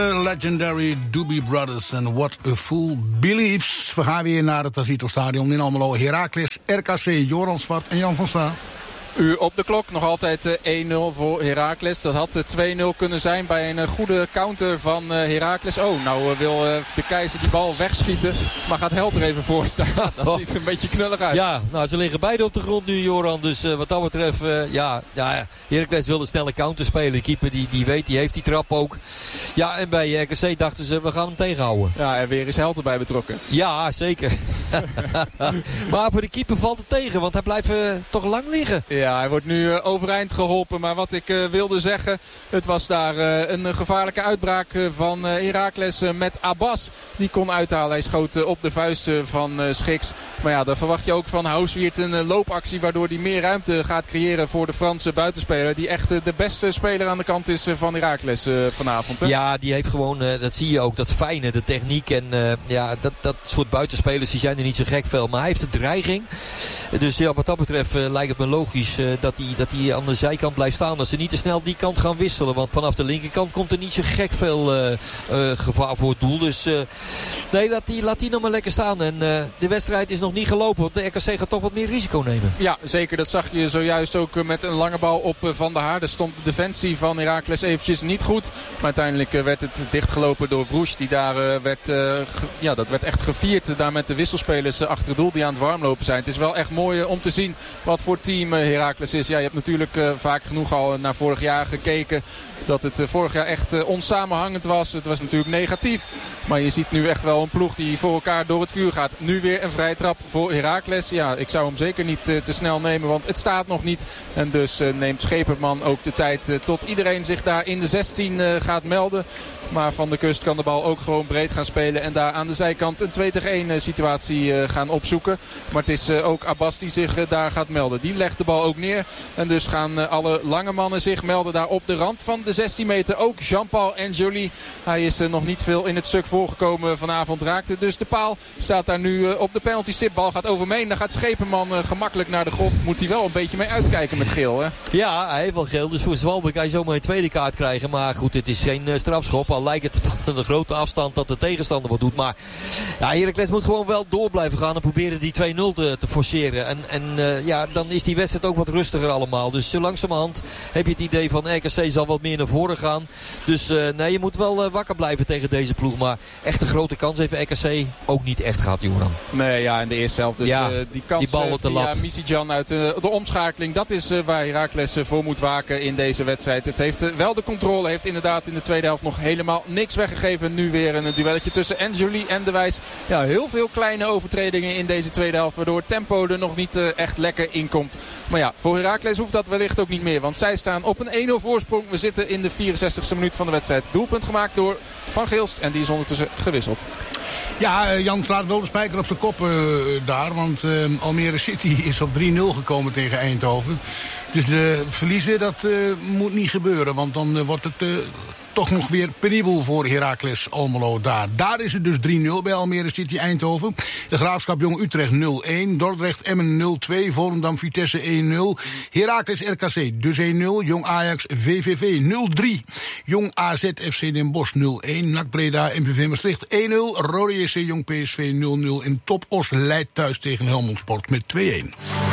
Legendary Doobie Brothers en What a Fool Believes. We gaan weer naar het Azito Stadion in Almelo. Heracles, RKC, Joran Zwart en Jan van Staa. Uur op de klok, nog altijd 1-0 voor Heracles. Dat had 2-0 kunnen zijn bij een goede counter van Heracles. Oh, nou wil de Keizer die bal wegschieten, maar gaat Helder even voorstaan. Dat ziet er een beetje knullig uit. Ja, nou ze liggen beide op de grond nu, Joran. Dus wat dat betreft, Heracles wil een snelle counter spelen. De keeper die weet, die heeft die trap ook. Ja, en bij RKC dachten ze, we gaan hem tegenhouden. Ja, en weer is Helder bij betrokken. Ja, zeker. Maar voor de keeper valt het tegen, want hij blijft toch lang liggen. Ja, hij wordt nu overeind geholpen. Maar wat ik wilde zeggen, het was daar een gevaarlijke uitbraak van Heracles met Abbas. Die kon uithalen. Hij schoot op de vuisten van Schiks. Maar ja, dan verwacht je ook van Houswiert een loopactie waardoor hij meer ruimte gaat creëren voor de Franse buitenspeler. Die echt de beste speler aan de kant is van Heracles vanavond. Hè? Ja, die heeft gewoon, dat zie je ook, dat fijne, de techniek. En dat soort buitenspelers die zijn er niet zo gek veel. Maar hij heeft de dreiging. Dus ja, wat dat betreft lijkt het me logisch dat hij aan de zijkant blijft staan. Dat ze niet te snel die kant gaan wisselen. Want vanaf de linkerkant komt er niet zo gek veel gevaar voor het doel. Dus nee, laat die nog maar lekker staan. En de wedstrijd is nog niet gelopen. Want de RKC gaat toch wat meer risico nemen. Ja, zeker. Dat zag je zojuist ook met een lange bal op Van der Haar. Daar stond de defensie van Heracles eventjes niet goed. Maar uiteindelijk werd het dichtgelopen door Vroes. Die daar dat werd echt gevierd. Daar met de wisselspelers achter het doel die aan het warmlopen zijn. Het is wel echt mooi om te zien wat voor team Heracles is. Ja, je hebt natuurlijk vaak genoeg al naar vorig jaar gekeken. Dat het vorig jaar echt onsamenhangend was. Het was natuurlijk negatief. Maar je ziet nu echt wel een ploeg die voor elkaar door het vuur gaat. Nu weer een vrije trap voor Heracles. Ja, ik zou hem zeker niet te snel nemen. Want het staat nog niet. En dus neemt Scheperman ook de tijd tot iedereen zich daar in de 16 gaat melden. Maar Van der Kust kan de bal ook gewoon breed gaan spelen. En daar aan de zijkant een 2-1 situatie gaan opzoeken. Maar het is ook Abbas die zich daar gaat melden. Die legt de bal ook neer. En dus gaan alle lange mannen zich melden daar op de rand van de 16 meter. Ook Jean-Paul en Joly. Hij is nog niet veel in het stuk voorgekomen vanavond. Raakte dus de paal. Staat daar nu op de penalty stip. Bal gaat over Meen. Dan gaat Scheperman gemakkelijk naar de grond. Moet hij wel een beetje mee uitkijken met geel. Hè? Ja, hij heeft wel geel. Dus voor Zwalbe kan je zomaar een tweede kaart krijgen. Maar goed, het is geen strafschop. Al lijkt het van een grote afstand dat de tegenstander wat doet. Maar ja, Heracles moet gewoon wel door blijven gaan. En proberen die 2-0 te forceren. En dan is die wedstrijd ook wat rustiger allemaal. Dus zo langzamerhand heb je het idee van RKC zal wat meer naar voren gaan. Dus nee, je moet wel wakker blijven tegen deze ploeg. Maar echt een grote kans heeft RKC ook niet echt gehad, Joran. Nee, ja, in de eerste helft. Dus die kans die bal op de lat. via Misijan uit de omschakeling. Dat is waar Heracles voor moet waken in deze wedstrijd. Het heeft wel de controle. Heeft inderdaad in de tweede helft nog helemaal niks weggegeven. Nu weer een duelletje tussen Joly en De Wijs. Ja, heel veel kleine overtredingen in deze tweede helft. Waardoor het tempo er nog niet echt lekker in komt. Maar ja, voor Heracles hoeft dat wellicht ook niet meer. Want zij staan op een 1-0 voorsprong. We zitten in de 64e minuut van de wedstrijd. Doelpunt gemaakt door Van Gilst. En die is ondertussen gewisseld. Ja, Jan slaat wel de spijker op zijn kop daar. Want Almere City is op 3-0 gekomen tegen Eindhoven. Dus de verliezen, dat moet niet gebeuren. Want dan wordt het toch nog weer penibel voor Heracles Almelo daar. Daar is het dus 3-0 bij Almere City Eindhoven. De Graafschap Jong Utrecht 0-1. Dordrecht Emmen 0-2. Volendam Vitesse 1-0. Heracles RKC dus 1-0. Jong Ajax VVV 0-3. Jong AZ FC Den Bosch 0-1. NAC Breda MVV Maastricht 1-0. Rode JC Jong PSV 0-0. En Top Os leidt thuis tegen Helmond Sport met 2-1.